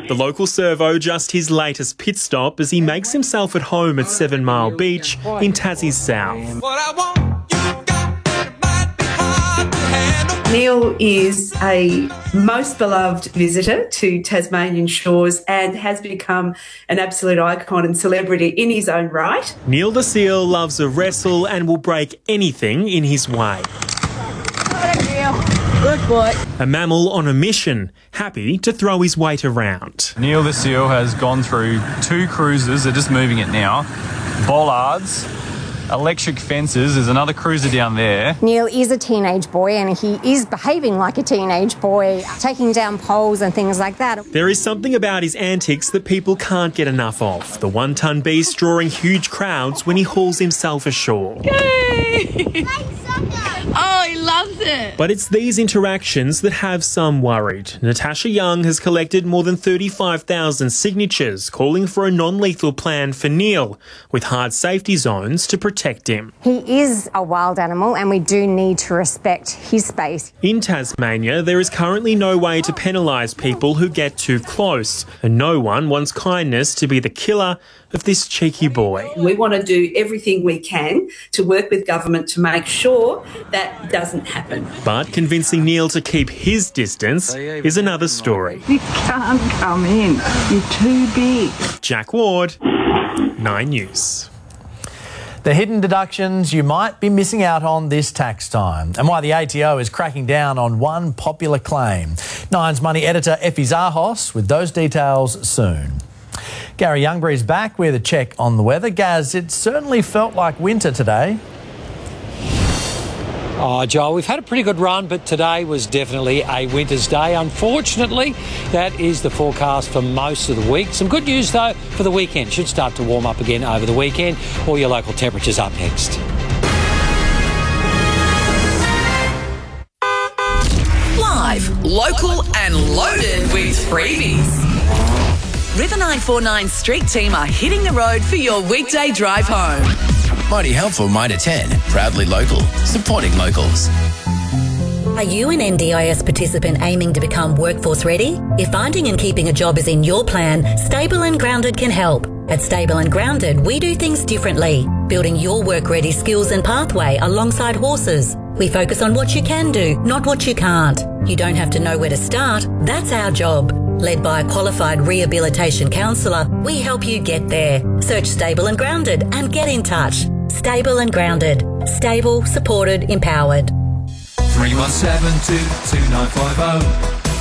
The local servo just his latest pit stop as he makes himself at home at 7 Mile Beach in Tassie's south. Neil is a most beloved visitor to Tasmanian shores and has become an absolute icon and celebrity in his own right. Neil the seal loves a wrestle and will break anything in his way. Good boy. A mammal on a mission, happy to throw his weight around. Neil the seal has gone through 2 cruisers, they're just moving it now, bollards, electric fences, there's another cruiser down there. Neil is a teenage boy and he is behaving like a teenage boy, taking down poles and things like that. There is something about his antics that people can't get enough of. The one-ton beast drawing huge crowds when he hauls himself ashore. Yay! Oh, he loves it. But it's these interactions that have some worried. Natasha Young has collected more than 35,000 signatures calling for a non-lethal plan for Neil, with hard safety zones to protect him. He is a wild animal and we do need to respect his space. In Tasmania, there is currently no way to penalise people who get too close, and no one wants kindness to be the killer of this cheeky boy. We want to do everything we can to work with government to make sure that doesn't happen. But convincing Neil to keep his distance is another story. You can't come in. You're too big. Jack Ward, 9 News. The hidden deductions you might be missing out on this tax time, and why the ATO is cracking down on one popular claim. Nine's Money editor Effie Zahos with those details soon. Gary Youngbury's back with a check on the weather. Gaz, it certainly felt like winter today. Oh, Joel, we've had a pretty good run, but today was definitely a winter's day. Unfortunately, that is the forecast for most of the week. Some good news, though, for the weekend. Should start to warm up again over the weekend. All your local temperatures up next. Live, local and loaded with freebies. River 949 Street Team are hitting the road for your weekday drive home. Mighty helpful, Mitre 10. Proudly local. Supporting locals. Are you an NDIS participant aiming to become workforce ready? If finding and keeping a job is in your plan, Stable and Grounded can help. At Stable and Grounded, we do things differently, building your work-ready skills and pathway alongside horses. We focus on what you can do, not what you can't. You don't have to know where to start. That's our job. Led by a qualified rehabilitation counsellor, we help you get there. Search Stable and Grounded and get in touch. Stable and Grounded. Stable, supported, empowered. 317 22950